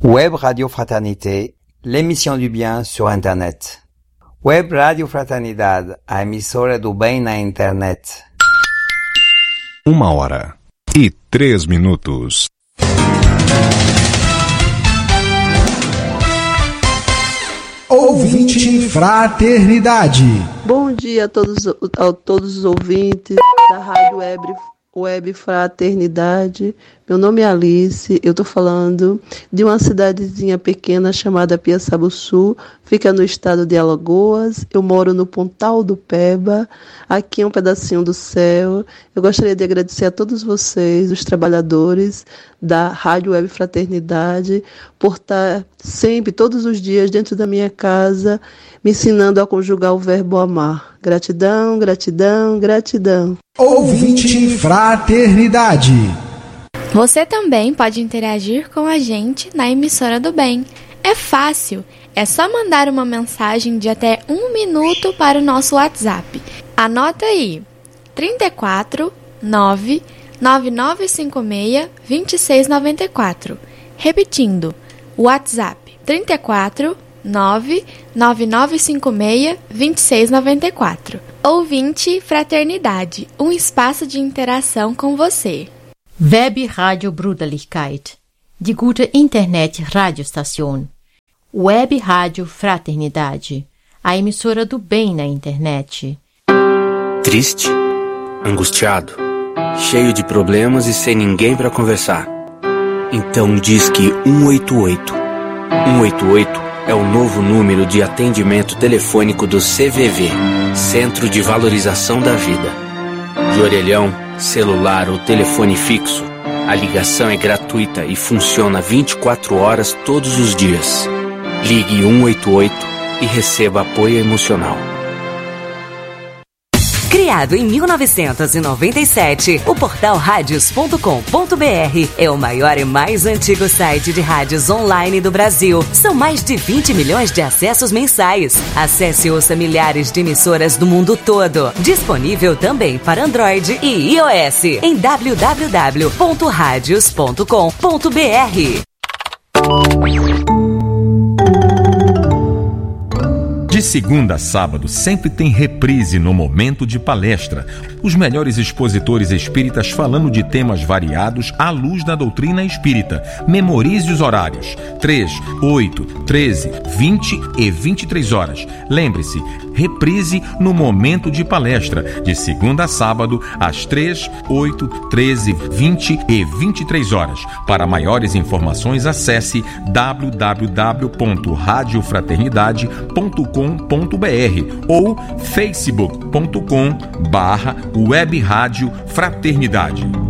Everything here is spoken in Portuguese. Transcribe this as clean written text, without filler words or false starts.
Web Radio Fraternité, l'émission du bien sur Internet. Web Radio Fraternidade, a emissora do bem na internet. 1h03. Ouvinte Fraternidade. Bom dia a todos os ouvintes da Rádio Web Fraternidade. Meu nome é Alice, eu estou falando de uma cidadezinha pequena chamada Piaçabuçu, fica no estado de Alagoas. Eu moro no Pontal do Peba, aqui é um pedacinho do céu. Eu gostaria de agradecer a todos vocês, os trabalhadores da Rádio Web Fraternidade, por estar sempre, todos os dias, dentro da minha casa, me ensinando a conjugar o verbo amar. Gratidão, gratidão, gratidão. Ouvinte Fraternidade. Você também pode interagir com a gente na emissora do bem. É fácil, é só mandar uma mensagem de até 1 minuto para o nosso WhatsApp. Anota aí, 34 9 9956 2694. Repetindo, WhatsApp 34 9 9956 2694. Ouvinte Fraternidade, um espaço de interação com você. Web Radio Bruderlichkeit, die gute Internet-Radiostation. Web Radio Fraternidade, a emissora do bem na internet. Triste, angustiado, cheio de problemas e sem ninguém para conversar. Então disque 188. 188 é o novo número de atendimento telefônico do CVV, Centro de Valorização da Vida. De orelhão, celular ou telefone fixo, a ligação é gratuita e funciona 24 horas todos os dias. Ligue 188 e receba apoio emocional. Criado em 1997, o portal radios.com.br é o maior e mais antigo site de rádios online do Brasil. São mais de 20 milhões de acessos mensais. Acesse e ouça milhares de emissoras do mundo todo. Disponível também para Android e iOS em www.radios.com.br. De segunda a sábado, sempre tem reprise no Momento de Palestra. Os melhores expositores espíritas falando de temas variados à luz da doutrina espírita. Memorize os horários: 3, 8, 13, 20 e 23 horas. Lembre-se, reprise no Momento de Palestra, de segunda a sábado, às 3, 8, 13, 20 e 23 horas. Para maiores informações, acesse www.radiofraternidade.com.br ou facebook.com/Web Rádio Fraternidade.